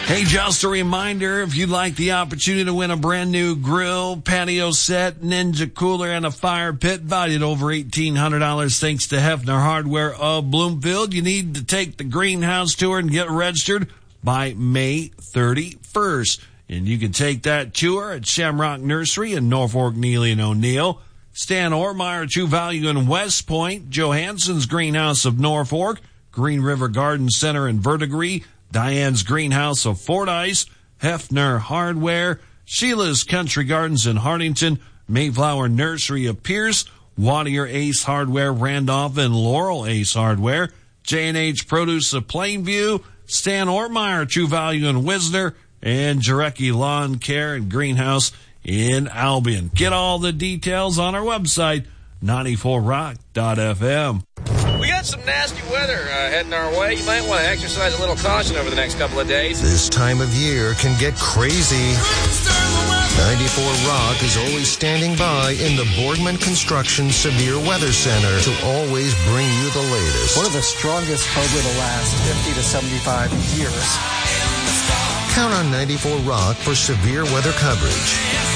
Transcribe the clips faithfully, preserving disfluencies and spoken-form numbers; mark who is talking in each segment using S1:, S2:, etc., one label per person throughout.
S1: Hey, just a reminder, if you'd like the opportunity to win a brand new grill, patio set, Ninja cooler, and a fire pit valued over eighteen hundred dollars thanks to Hefner Hardware of Bloomfield, you need to take the greenhouse tour and get registered by May thirty-first. And you can take that tour at Shamrock Nursery in Norfolk, Neely and O'Neill, Stan Ortmeyer, True Value in West Point, Johansson's Greenhouse of Norfolk, Green River Garden Center in Verdigris, Diane's Greenhouse of Fordyce, Hefner Hardware, Sheila's Country Gardens in Hartington, Mayflower Nursery of Pierce, Wattier Ace Hardware, Randolph, and Laurel Ace Hardware, J and H Produce of Plainview, Stan Ortmeyer, True Value in Wisner, and Jarecki Lawn Care and Greenhouse in Albion. Get all the details on our website, ninety-four rock dot f m.
S2: We got some nasty weather uh, heading our way. You might want to exercise a little caution over the next couple of days.
S3: This time of year can get crazy. ninety-four Rock is always standing by in the Boardman Construction Severe Weather Center to always bring you the latest.
S4: One of the strongest over the last fifty to seventy-five years.
S3: Count on ninety-four Rock for severe weather coverage.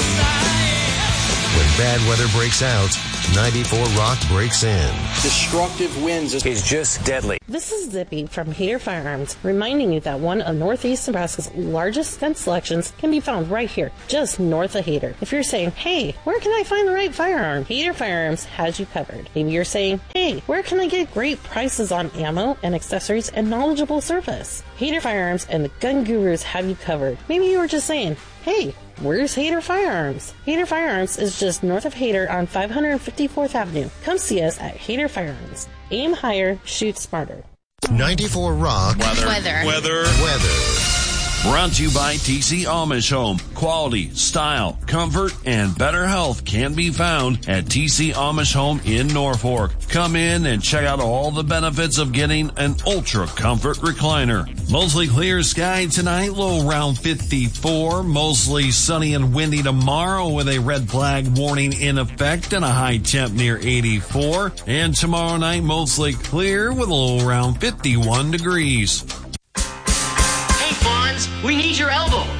S3: When bad weather breaks out, ninety-four Rock breaks in.
S4: Destructive winds is just deadly.
S5: This is Zippy from Hader Firearms, reminding you that one of Northeast Nebraska's largest gun selections can be found right here, just north of Hader. If you're saying, hey, where can I find the right firearm? Hader Firearms has you covered. Maybe you're saying, hey, where can I get great prices on ammo and accessories and knowledgeable service? Hader Firearms and the Gun Gurus have you covered. Maybe you were just saying, hey, where's Hader Firearms? Hader Firearms is just north of Hader on five hundred fifty-fourth Avenue. Come see us at Hader Firearms. Aim higher, shoot smarter.
S3: ninety-four Rock.
S1: Weather.
S6: Weather.
S1: Weather.
S3: Weather.
S1: Brought to you by T C Amish Home. Quality, style, comfort, and better health can be found at T C Amish Home in Norfolk. Come in and check out all the benefits of getting an ultra comfort recliner. Mostly clear sky tonight, low around fifty-four. Mostly sunny and windy tomorrow with a red flag warning in effect and a high temp near eighty-four. And tomorrow night, mostly clear with a low around fifty-one degrees.
S7: We need your elbow.